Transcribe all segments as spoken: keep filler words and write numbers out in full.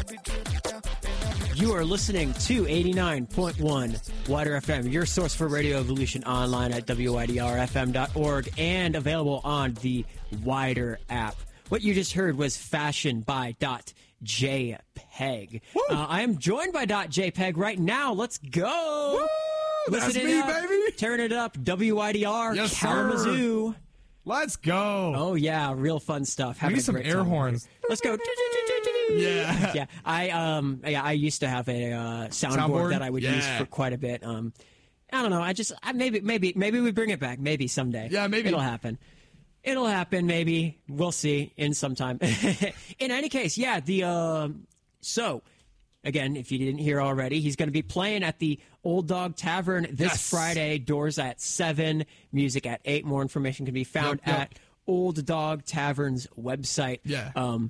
You are listening to eighty-nine point one Wider F M, your source for Radio Evolution, online at W Y D R F M dot org and available on the Wider app. What you just heard was Fashion by Dot JPEG. Uh, I am joined by Dot JPEG right now. Let's go. Woo! Listen That's it me, up. baby. Turn it up. W Y D R Yes, Kalamazoo. sir. Let's go. Oh, yeah. Real fun stuff. We Having need a some great air time. horns. Let's go. Yeah. Yeah, I um yeah I used to have a uh, soundboard, Soundboard? that I would use Yeah. for quite a bit. Um, I don't know. I just I, maybe maybe maybe we bring it back. Maybe someday. Yeah, maybe. it'll happen. It'll happen. Maybe we'll see in some time. In any case, yeah. The uh, so again, if you didn't hear already, he's going to be playing at the Old Dog Tavern this Yes. Friday. Doors at seven. Music at eight. More information can be found Yep, yep. at Old Dog Tavern's website. Yeah. Um.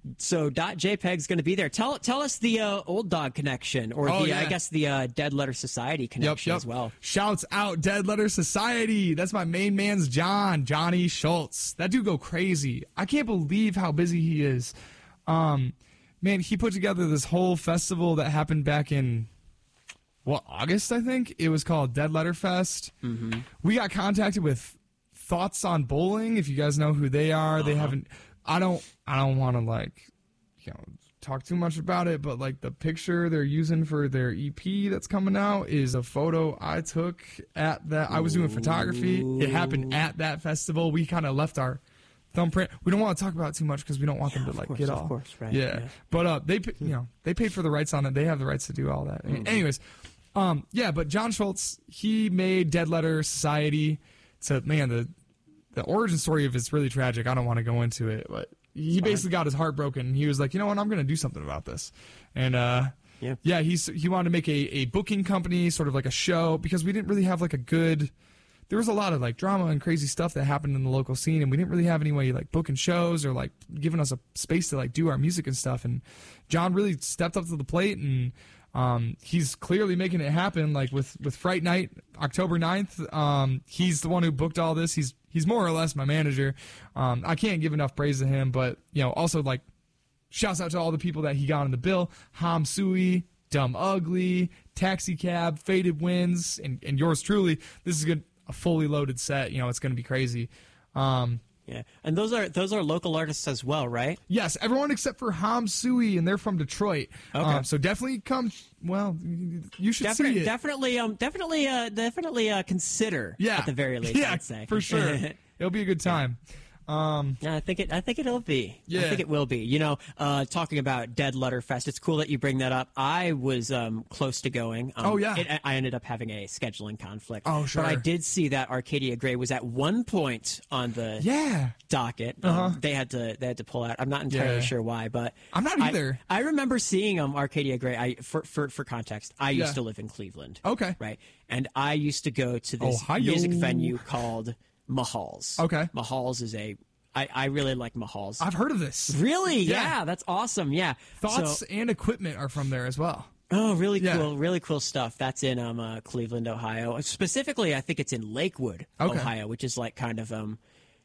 So Dot JPEG's going to be there. Tell tell us the uh, Old Dog connection, or Oh, the yeah. I guess the uh, Dead Letter Society connection as well. Shouts out Dead Letter Society. That's my main man's John, Johnny Schultz. That dude go crazy. I can't believe how busy he is. Um, man, he put together this whole festival that happened back in what August, I think. It was called Dead Letter Fest. Mm-hmm. We got contacted with Thoughts on Bowling. If you guys know who they are, they Uh-huh. haven't. I don't. I don't want to like, you know, talk too much about it, but like the picture they're using for their E P that's coming out is a photo I took at that. I was doing photography. It happened at that festival. We kind of left our thumbprint. We don't want to talk about it too much because we don't want Yeah, them to of like course, get of off. course, right, Yeah. yeah. But uh, they, pa- you know, they paid for the rights on it. They have the rights to do all that. Mm-hmm. Anyways, um, yeah. But John Schultz, he made Dead Letter Society. So man, the the origin story of it's really tragic. I don't want to go into it, but he basically got his heart broken. He was like, you know what, I'm going to do something about this. And uh, Yeah. yeah, he's he wanted to make a, a booking company, sort of like a show, because we didn't really have like a good. There was a lot of like drama and crazy stuff that happened in the local scene, and we didn't really have any way like booking shows or like giving us a space to like do our music and stuff. And John really stepped up to the plate, and um, he's clearly making it happen. Like with with Fright Night, October ninth, um, he's the one who booked all this. He's he's more or less my manager. Um, I can't give enough praise to him, but you know, also like shouts out to all the people that he got on the bill: Ham Sui, Dumb Ugly, Taxi Cab, Faded Winds, and, and yours truly. This is good. A fully loaded set, you know, it's going to be crazy. Um, Yeah, and those are those are local artists as well, right? yes, everyone except for Ham Sui, and they're from Detroit. Okay. Um, so definitely come. Well, you should Definitely, see it. definitely, um, definitely, uh, definitely uh, consider. yeah, at the very least, yeah, I'd say for sure. It'll be a good time. Um, Yeah, I think it. I think it'll be. I Yeah. think it will be. You know, uh, talking about Dead Letter Fest, it's cool that you bring that up. I was um, close to going. Um, Oh, yeah. It, I ended up having a scheduling conflict. Oh, sure. But I did see that Arcadia Gray was at one point on the yeah, docket. Um, Uh-huh. They had to. They had to pull out. I'm not entirely Yeah. sure why, but I'm not I- either. I, remember seeing um Arcadia Gray. I for for for context, I used Yeah. to live in Cleveland. Okay. Right, and I used to go to this Ohio. music venue called Mahal's. Okay. Mahal's is a. I, I really like Mahal's. I've heard of this. Really? Yeah. Yeah. that's awesome. Yeah. Thoughts So, and equipment are from there as well. oh, really Yeah. cool. Really cool stuff. That's in um uh, Cleveland, Ohio. Specifically, I think it's in Lakewood, Okay. Ohio, which is like kind of um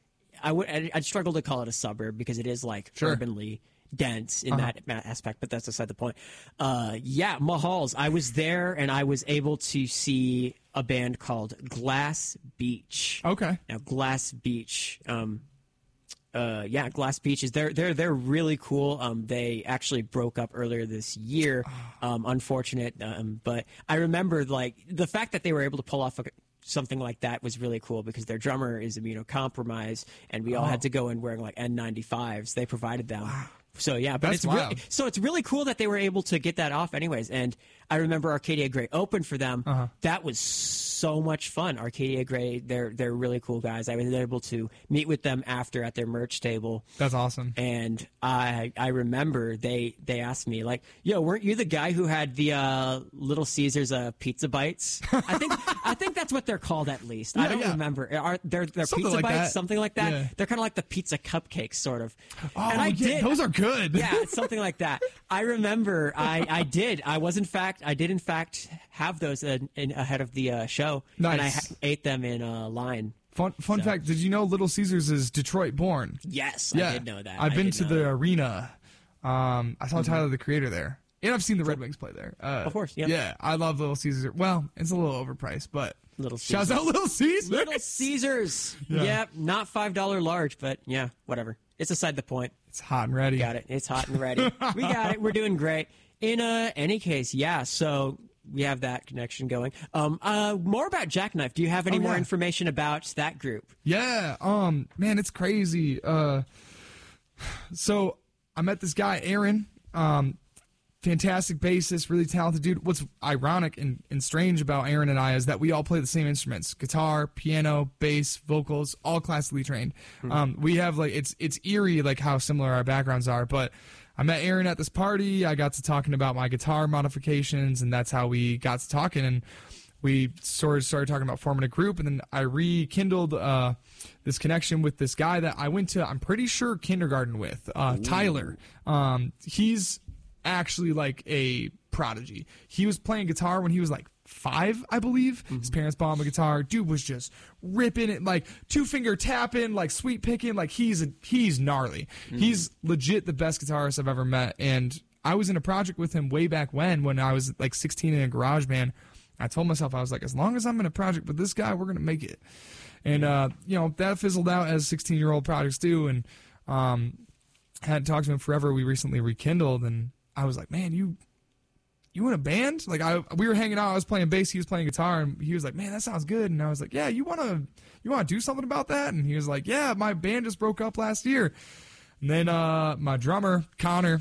I would I'd, I'd struggle to call it a suburb because it is like Sure. urbanly dense in Uh-huh. that ma- aspect, but that's beside the point. Uh yeah, Mahal's. I was there and I was able to see a band called Glass Beach. Okay. Now Glass Beach um Uh, yeah, Glass Beach is they're they're they're really cool. Um, they actually broke up earlier this year. Um, unfortunate, um, but I remember like the fact that they were able to pull off a, something like that was really cool because their drummer is immunocompromised, and we all Oh. had to go in wearing like N ninety-fives. They provided them. So yeah, but That's it's really, wild. so it's really cool that they were able to get that off, anyways. And I remember Arcadia Gray opened for them. Uh-huh. That was so much fun. Arcadia Gray, they're they're really cool guys. I was able to meet with them after at their merch table. That's awesome. And I I remember they they asked me like, "Yo, weren't you the guy who had the uh, Little Caesars uh, pizza bites?" I think I think that's what they're called at least. I Yeah, don't yeah. remember. Are they're they're Something pizza like bites, that. something like that? Yeah. They're kind of like the pizza cupcakes, sort of. Oh, and I yeah, did. those are good. Yeah, it's something like that. I remember I, I did. I was in fact I did in fact have those in, in, ahead of the uh, show, and I Nice. ha- ate them in a line. Fun fun So- fact: did you know Little Caesars is Detroit born? Yes, Yeah, I did know that. I've I been did to know the that. arena Um, I saw mm-hmm. Tyler the Creator there. And I've seen the Red Wings play there. Uh, of course, yeah. Yeah, I love Little Caesars. Well, it's a little overpriced, but Little Caesars. Shouts out Little Caesars. Little Caesars. Yeah, yeah not five dollars large, but yeah, whatever. It's aside the point. It's hot and ready. Got it. It's hot and ready. We got it. We're doing great. In uh, any case, yeah, so we have that connection going. Um, uh, more about Jackknife. Do you have any oh, yeah. more information about that group? Yeah. Um, man, it's crazy. Uh, so I met this guy, Aaron. Um, fantastic bassist, really talented dude. What's ironic and, and strange about Aaron and I is that we all play the same instruments: guitar, piano, bass, vocals, all classically trained. Mm-hmm. Um, we have like it's it's eerie like how similar our backgrounds are. But I met Aaron at this party. I got to talking about my guitar modifications, and that's how we got to talking. And we sort of started talking about forming a group, and then I rekindled uh, this connection with this guy that I went to, I'm pretty sure, kindergarten with, uh, Tyler. Um, he's actually like a prodigy. He was playing guitar when he was like five, I believe. Mm-hmm. His parents bought him a guitar. Dude was just ripping it, like two finger tapping, like sweet picking. Like he's a, he's gnarly. Mm-hmm. He's legit the best guitarist I've ever met. And I was in a project with him way back when, when I was like sixteen in a garage band. I told myself, I was like, as long as I'm in a project with this guy, we're going to make it. And, uh, you know, that fizzled out as sixteen-year-old projects do. And um, hadn't talked to him forever. We recently rekindled, and I was like, man, you you in a band? Like, I we were hanging out. I was playing bass. He was playing guitar. And he was like, man, that sounds good. And I was like, yeah, you want to you want to do something about that? And he was like, yeah, my band just broke up last year. And then uh, my drummer, Connor,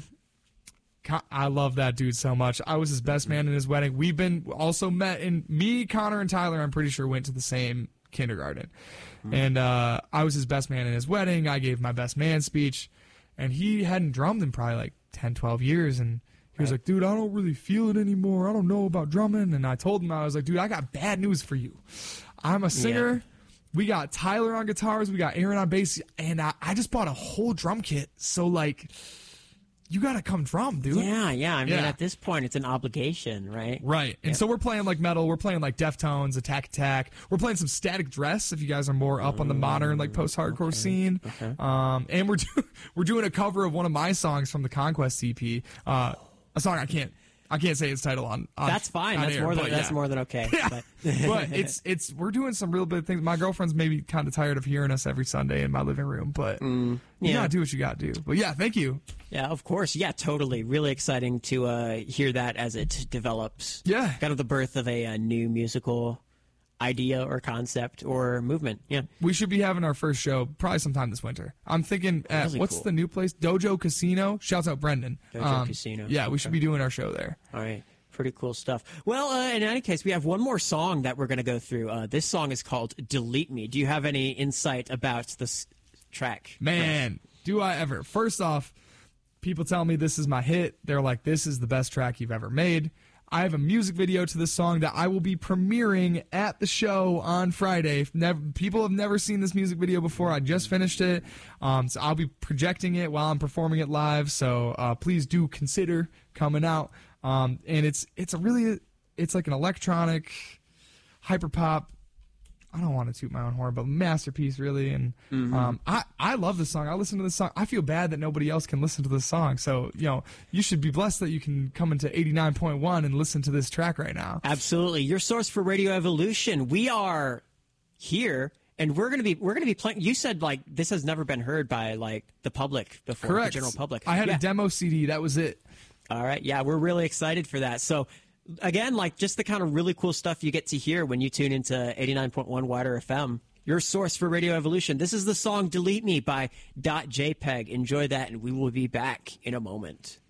I love that dude so much. I was his best man in his wedding. We've been also met, and me, Connor, and Tyler, I'm pretty sure, went to the same kindergarten. Mm-hmm. And uh, I was his best man in his wedding. I gave my best man speech, and he hadn't drummed in probably like ten, twelve years. And he was right. like, dude, I don't really feel it anymore. I don't know about drumming. And I told him, I was like, dude, I got bad news for you. I'm a singer. Yeah. We got Tyler on guitars. We got Aaron on bass. And I, I just bought a whole drum kit. So, like, you got to come drum, dude. Yeah, yeah. I mean, yeah. at this point, it's an obligation, right? Right. And yeah. so we're playing, like, metal. We're playing, like, Deftones, Attack Attack. We're playing some Static Dress, if you guys are more up on the modern, like, post-hardcore okay. scene. Okay. Um, and we're, do- we're doing a cover of one of my songs from the Conquest E P. Uh, a song I can't I can't say its title on, on That's fine. On that's air, more than that's yeah. more than okay. Yeah. But, but it's it's we're doing some real big things. My girlfriend's maybe kind of tired of hearing us every Sunday in my living room, but mm, yeah. you gotta do what you gotta do. But yeah, thank you. Yeah, of course. Yeah, totally. Really exciting to uh, hear that as it develops. Yeah, kind of the birth of a, a new musical idea or concept or movement. Yeah, we should be having our first show probably sometime this winter. I'm thinking at really what's cool. the new place? Dojo Casino. Shouts out Brendan. Dojo um, Casino. Yeah, okay. we should be doing our show there. All right. Pretty cool stuff. Well, uh, in any case, we have one more song that we're going to go through. Uh, this song is called Delete Me. Do you have any insight about this track? Man, do I ever. First off, people tell me this is my hit. They're like, this is the best track you've ever made. I have a music video to this song that I will be premiering at the show on Friday. Never, people have never seen this music video before. I just finished it. Um, so I'll be projecting it while I'm performing it live. So uh, please do consider coming out. Um, and it's it's a really it's like an electronic hyper pop. I don't want to toot my own horn, but masterpiece really. And mm-hmm. um, I I love this song. I listen to this song. I feel bad that nobody else can listen to this song. So you know you should be blessed that you can come into eighty-nine point one and listen to this track right now. Absolutely, your source for Radio Evolution. We are here. And we're gonna be we're gonna be playing. You said like this has never been heard by like the public before, Correct. the general public. I had yeah. a demo C D. That was it. All right, yeah, we're really excited for that. So, again, like just the kind of really cool stuff you get to hear when you tune into eighty-nine point one Wider F M, your source for Radio Evolution. This is the song "Delete Me" by .jpeg. Enjoy that, and we will be back in a moment.